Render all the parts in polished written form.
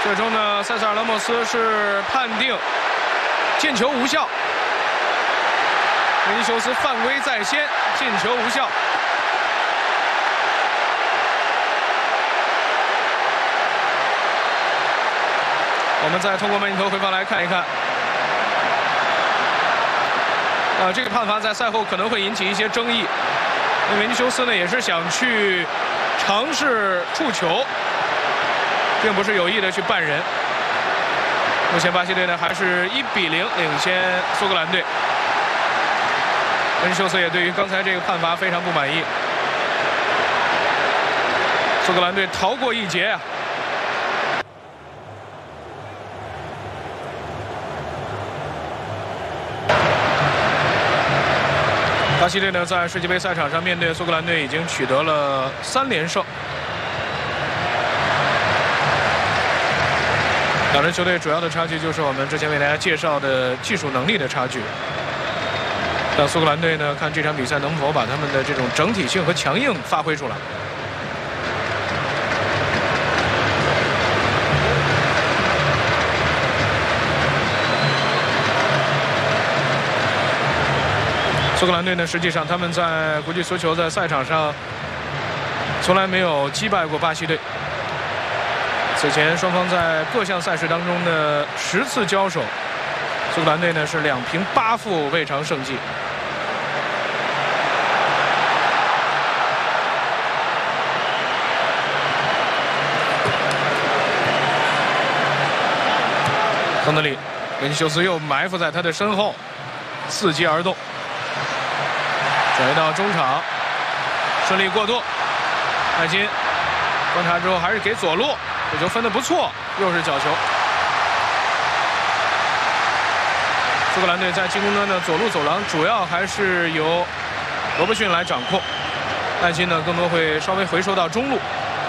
最终呢，塞萨尔·拉莫斯是判定进球无效，维尼修斯犯规在先，进球无效。我们再通过慢镜头回放来看一看。这个判罚在赛后可能会引起一些争议，因为维尼修斯呢也是想去尝试触球，并不是有意的去绊人。目前巴西队呢还是1比0领先苏格兰队。维尼修斯也对于刚才这个判罚非常不满意。苏格兰队逃过一劫啊！巴西队呢，在世界杯赛场上面对苏格兰队已经取得了3连胜。两支球队主要的差距就是我们之前为大家介绍的技术能力的差距。那苏格兰队呢，看这场比赛能否把他们的这种整体性和强硬发挥出来。苏格兰队呢，实际上他们在国际足球的赛场上从来没有击败过巴西队。此前双方在各项赛事当中的10次交手，苏格兰队呢是2平8负，未尝胜绩。亨德里，维尼修斯又埋伏在他的身后，伺机而动。转移到中场，顺利过渡。艾金观察之后还是给左路，这球分得不错，又是角球。苏格兰队在进攻端的左路走廊主要还是由罗伯逊来掌控，艾金呢更多会稍微回收到中路。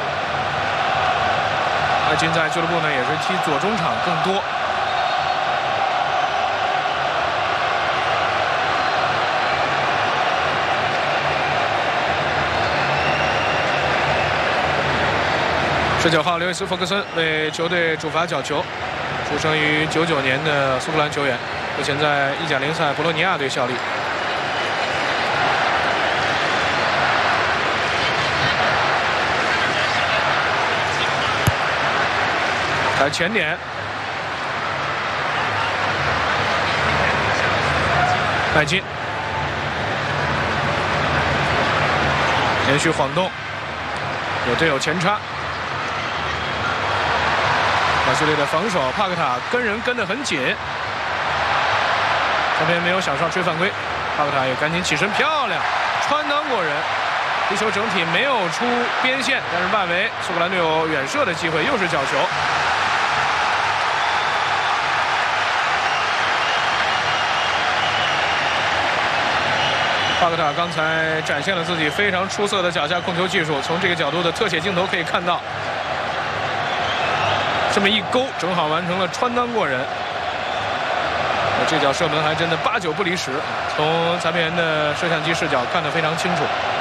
艾金在俱乐部呢也是踢左中场更多。19号刘易斯·弗格森为球队主罚角球，出生于99年的苏格兰球员，目前在意甲联赛博洛尼亚队效力。来前点，麦金连续晃动，有队友前插。巴西队的防守，帕克塔跟人跟得很紧，这边没有想上吹犯规，帕克塔也赶紧起身，漂亮穿裆过人，皮球整体没有出边线，但是外围苏格兰队有远射的机会，又是角球。帕克塔刚才展现了自己非常出色的脚下控球技术，从这个角度的特写镜头可以看到。这么一勾，正好完成了穿裆过人。这脚射门还真的8、9不离10，从裁判员的摄像机视角看得非常清楚。